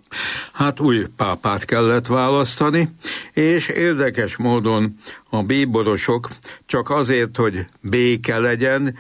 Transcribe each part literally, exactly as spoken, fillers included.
Hát új pápát kellett választani, és érdekes módon a bíborosok csak azért, hogy béke legyen,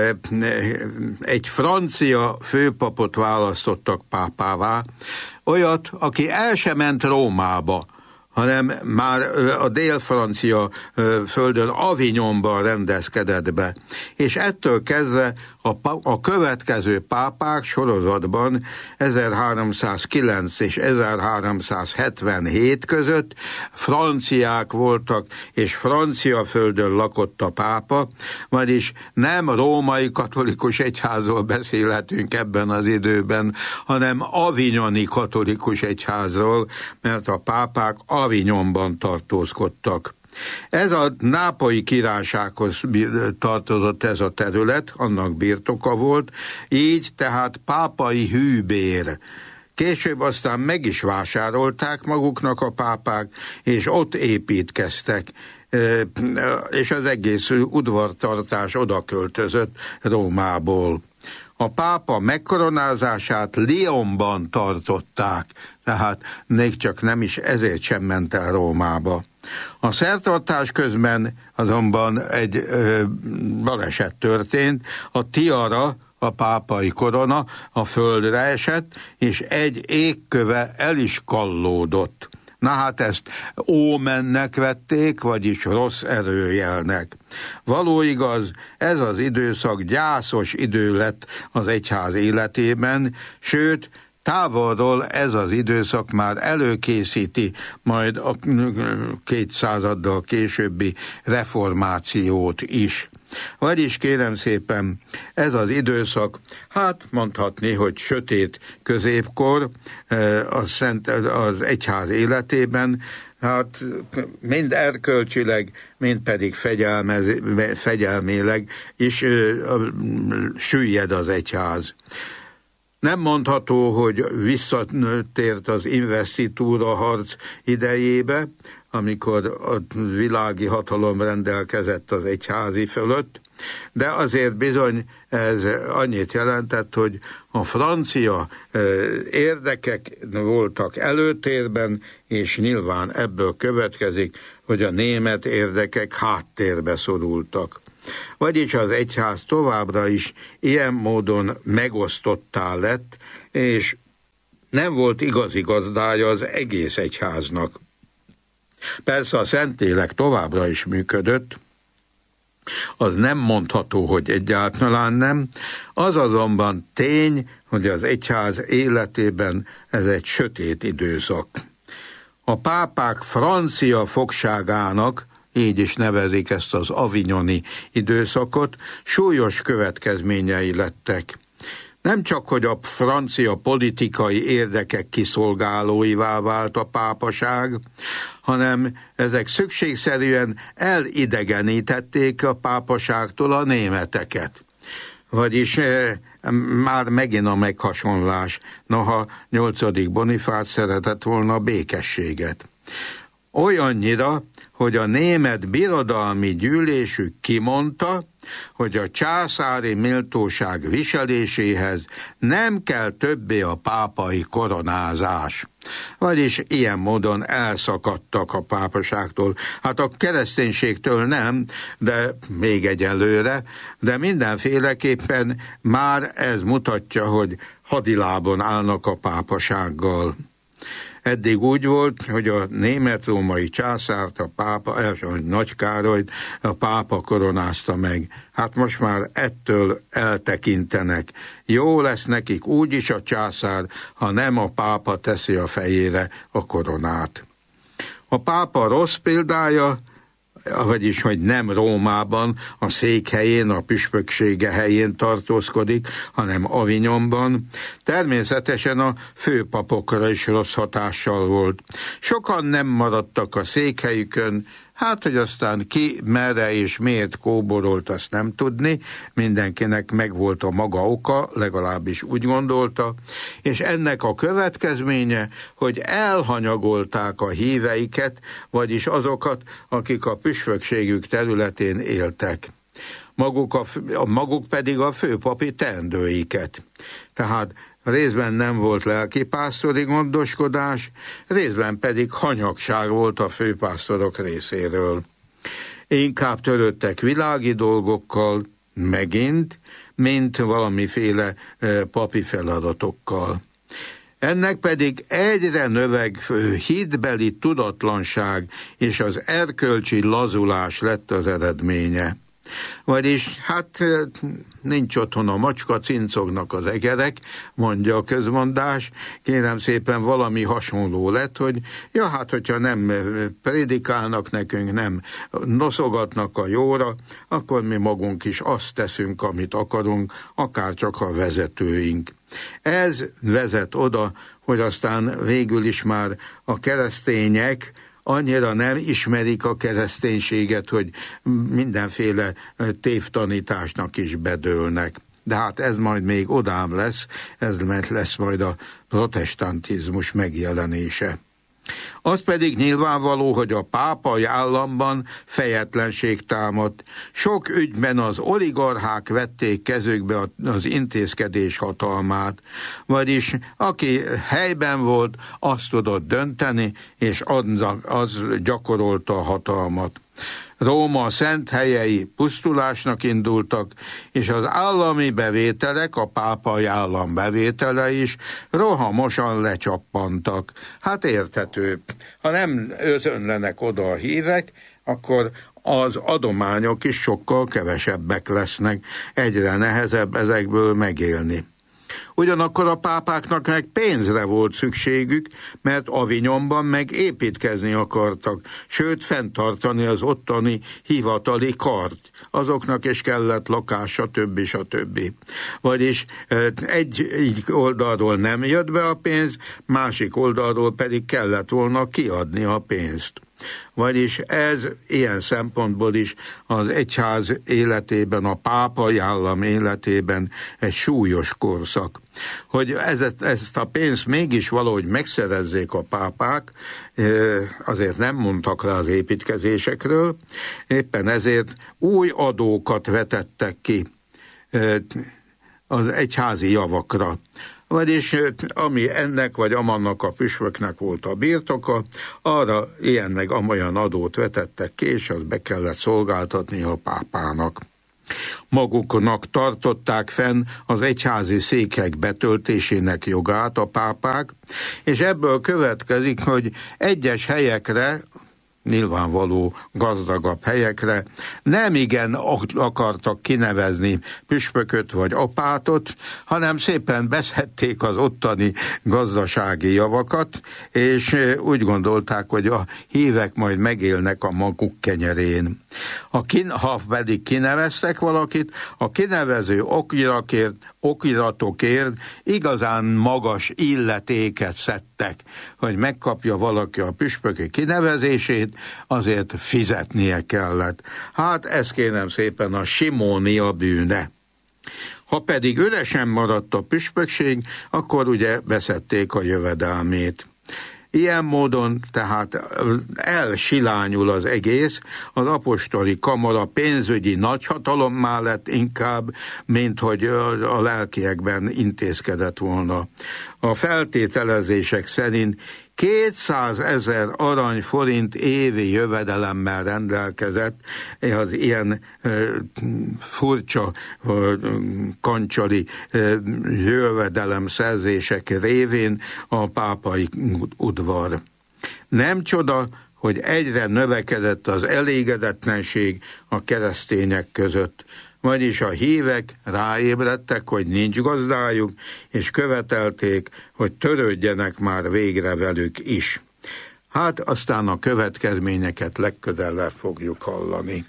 egy francia főpapot választottak pápává, olyat, aki el sem ment Rómába, hanem már a dél-francia földön, Avignonban rendezkedett be. És ettől kezdve a, a következő pápák sorozatban ezerháromszázkilenc és ezerháromszázhetvenhét között franciák voltak, és francia földön lakott a pápa, vagyis nem római katolikus egyházról beszélhetünk ebben az időben, hanem avignoni katolikus egyházról, mert a pápák Avignonban tartózkodtak. Ez a nápolyi királysághoz tartozott ez a terület, annak birtoka volt, így tehát pápai hűbér. Később aztán meg is vásárolták maguknak a pápák, és ott építkeztek, és az egész udvartartás oda költözött Rómából. A pápa megkoronázását Lyonban tartották, tehát még csak nem is ezért sem ment el Rómába. A szertartás közben azonban egy ö, baleset történt, a tiara, a pápai korona a földre esett, és egy égköve el is kallódott. Na hát ezt ómennek vették, vagyis rossz erőjelnek. Való igaz, ez az időszak gyászos idő lett az egyház életében, sőt, távolról ez az időszak már előkészíti majd a két századdal későbbi reformációt is. Vagyis kérem szépen, ez az időszak, hát mondhatni, hogy sötét középkor a szent, az egyház életében, hát mind erkölcsileg, mind pedig fegyelmileg is süllyed az egyház. Nem mondható, hogy visszatért az investitúra harc idejébe, amikor a világi hatalom rendelkezett az egyházi fölött, de azért bizony ez annyit jelentett, hogy a francia érdekek voltak előtérben, és nyilván ebből következik, hogy a német érdekek háttérbe szorultak. Vagyis az egyház továbbra is ilyen módon megosztottá lett, és nem volt igazi gazdája az egész egyháznak. Persze a Szentlélek továbbra is működött, az nem mondható, hogy egyáltalán nem, az azonban tény, hogy az egyház életében ez egy sötét időszak. A pápák francia fogságának, így is nevezik ezt az avignoni időszakot, súlyos következményei lettek. Nem csak, hogy a francia politikai érdekek kiszolgálóivá vált a pápaság, hanem ezek szükségszerűen elidegenítették a pápaságtól a németeket. Vagyis eh, már megint a meghasonlás, noha nyolcadik Bonifác szeretett volna a békességet. Olyannyira, hogy a német birodalmi gyűlésük kimondta, hogy a császári méltóság viseléséhez nem kell többé a pápai koronázás. Vagyis ilyen módon elszakadtak a pápaságtól. Hát a kereszténységtől nem, de még egyelőre, de mindenféleképpen már ez mutatja, hogy hadilábon állnak a pápasággal. Eddig úgy volt, hogy a német-római császárt, a pápa, első Nagy Károlyt a pápa koronázta meg. Hát most már ettől eltekintenek. Jó lesz nekik úgyis a császár, ha nem a pápa teszi a fejére a koronát. A pápa rossz példája, vagyis, hogy nem Rómában, a székhelyén, a püspöksége helyén tartózkodik, hanem Avignonban, természetesen a főpapokra is rossz hatással volt. Sokan nem maradtak a székhelyükön, hát, hogy aztán ki, merre és miért kóborolt, azt nem tudni, mindenkinek megvolt a maga oka, legalábbis úgy gondolta, és ennek a következménye, hogy elhanyagolták a híveiket, vagyis azokat, akik a püspökségük területén éltek. Maguk, a, maguk pedig a főpapi teendőiket. Tehát részben nem volt lelkipásztori gondoskodás, részben pedig hanyagság volt a főpásztorok részéről. Inkább törődtek világi dolgokkal, megint, mint valamiféle papi feladatokkal. Ennek pedig egyre növekvő hitbeli tudatlanság és az erkölcsi lazulás lett az eredménye. Vagyis hát nincs otthon a macska, cincognak az egerek, mondja a közmondás. Kérem szépen, valami hasonló lett, hogy ja, hát hogyha nem prédikálnak nekünk, nem noszogatnak a jóra, akkor mi magunk is azt teszünk, amit akarunk, akár csak a vezetőink. Ez vezet oda, hogy aztán végül is már a keresztények annyira nem ismerik a kereszténységet, hogy mindenféle tévtanításnak is bedőlnek. De hát ez majd még odám lesz, ez lesz majd a protestantizmus megjelenése. Az pedig nyilvánvaló, hogy a pápai államban fejetlenség támadt. Sok ügyben az oligarchák vették kezükbe az intézkedés hatalmát, vagyis aki helyben volt, azt tudott dönteni, és az gyakorolta a hatalmat. Róma szent helyei pusztulásnak indultak, és az állami bevételek, a pápai állam bevétele is rohamosan lecsappantak. Hát érthető. Ha nem özönlenek oda a hívek, akkor az adományok is sokkal kevesebbek lesznek, egyre nehezebb ezekből megélni. Ugyanakkor a pápáknak meg pénzre volt szükségük, mert Avignonban meg építkezni akartak, sőt fenntartani az ottani hivatali kart. Azoknak is kellett lakás, stb. stb. Vagyis egy, egy oldalról nem jött be a pénz, másik oldalról pedig kellett volna kiadni a pénzt. Vagyis ez ilyen szempontból is az egyház életében, a pápai állam életében egy súlyos korszak. Hogy ezt, ezt a pénzt mégis valahogy megszerezzék a pápák, azért nem mondtak le az építkezésekről, éppen ezért új adókat vetettek ki az egyházi javakra. Vagyis ami ennek vagy amannak a püspöknek volt a birtoka, arra ilyen meg amolyan adót vetettek ki, és azt be kellett szolgáltatni a pápának. Maguknak tartották fenn az egyházi székhek betöltésének jogát a pápák, és ebből következik, hogy egyes helyekre, nyilvánvaló gazdagabb helyekre nem igen akartak kinevezni püspököt vagy apátot, hanem szépen beszedték az ottani gazdasági javakat, és úgy gondolták, hogy a hívek majd megélnek a maguk kenyerén. A kin, ha pedig kineveztek valakit, a kinevező okirakért, okiratokért igazán magas illetéket szedtek, hogy megkapja valaki a püspöki kinevezését, azért fizetnie kellett. Hát ez kérem szépen a simónia bűne. Ha pedig üresen maradt a püspökség, akkor ugye beszedték a jövedelmét. Ilyen módon tehát elsilányul az egész, az apostoli kamara pénzügyi nagyhatalommá lett inkább, mint hogy a lelkiekben intézkedett volna. A feltételezések szerint kétszázezer arany forint évi jövedelemmel rendelkezett az ilyen ö, furcsa ö, kancsali ö, jövedelemszerzések révén a pápai udvar. Nem csoda, hogy egyre növekedett az elégedetlenség a keresztények között, vagyis a hívek ráébredtek, hogy nincs gazdájuk, és követelték, hogy törődjenek már végre velük is. Hát aztán a következményeket legközelebb fogjuk hallani.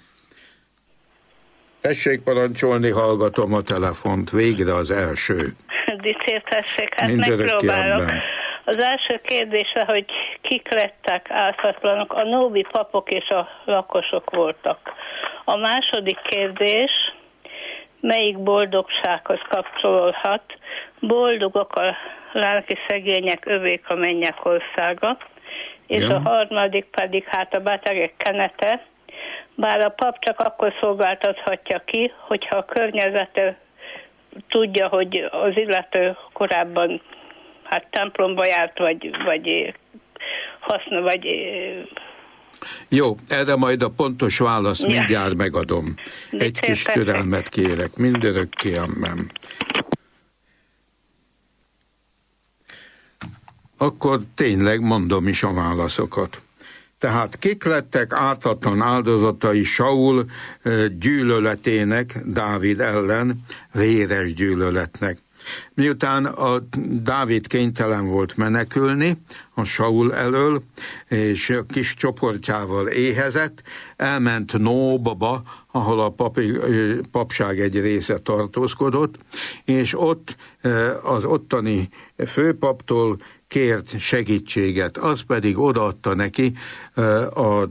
Tessék parancsolni, hallgatom a telefont, végre az első. Dicsértessék, hát megpróbálok. Az első kérdése, hogy kik lettek ártatlanok, a nóbi papok és a lakosok voltak. A második kérdés, melyik boldogsághoz kapcsolódhat? Boldogok a lelki szegények, övék a mennyek országa. És ja. A harmadik pedig hát a betegek kenete, bár a pap csak akkor szolgáltathatja ki, hogyha a környezete tudja, hogy az illető korábban hát templomba járt, vagy, vagy haszna, vagy... Jó, erre majd a pontos választ ja. mindjárt megadom. Egy Mit kis türelmet kérek, mindörökké, amen. Akkor tényleg mondom is a válaszokat. Tehát kik lettek ártatlan áldozatai Saul gyűlöletének, Dávid ellen, véres gyűlöletnek. Miután a Dávid kénytelen volt menekülni a Saul elől, és a kis csoportjával éhezett, elment Nóbba, ahol a papi, papság egy része tartózkodott, és ott az ottani főpaptól kért segítséget, az pedig odaadta neki a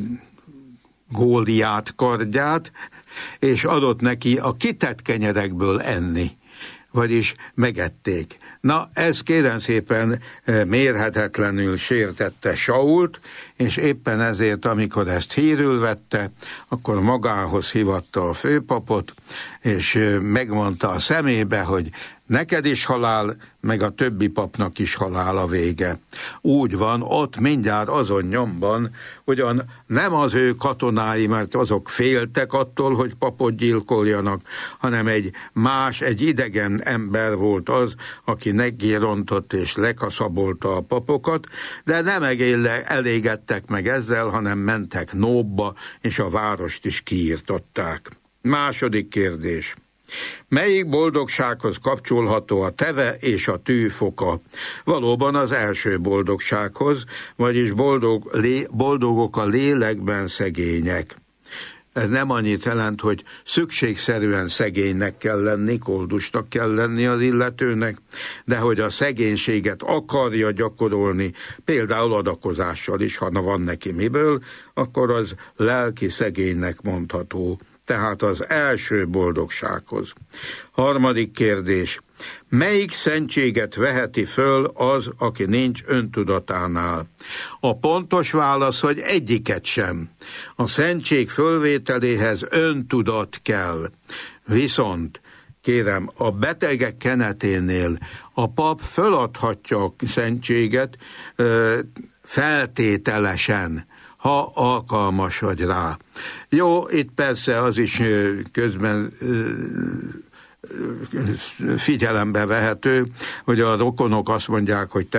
Góliát kardját, és adott neki a kitett kenyerekből enni, vagyis megették. Na, ez kérem szépen mérhetetlenül sértette Sault, és éppen ezért, amikor ezt hírül vette, akkor magához hívatta a főpapot, és megmondta a szemébe, hogy neked is halál, meg a többi papnak is halál a vége. Úgy van, ott mindjárt azon nyomban, ugyan nem az ő katonái, mert azok féltek attól, hogy papot gyilkoljanak, hanem egy más, egy idegen ember volt az, aki nekirontott és lekaszabolta a papokat, de nem elégedtek meg ezzel, hanem mentek Nóbba, és a várost is kiirtották. Második kérdés. Melyik boldogsághoz kapcsolható a teve és a tű foka? Valóban az első boldogsághoz, vagyis boldog, lé, boldogok a lélekben szegények. Ez nem annyit jelent, hogy szükségszerűen szegénynek kell lenni, koldusnak kell lenni az illetőnek, de hogy a szegénységet akarja gyakorolni, például adakozással is, ha van neki miből, akkor az lelki szegénynek mondható. Tehát az első boldogsághoz. Harmadik kérdés. Melyik szentséget veheti föl az, aki nincs öntudatánál? A pontos válasz, hogy egyiket sem. A szentség fölvételéhez öntudat kell. Viszont, kérem, a betegek keneténél a pap föladhatja a szentséget feltételesen, ha alkalmas vagy rá. Jó, itt persze az is közben figyelembe vehető, hogy a rokonok azt mondják, hogy te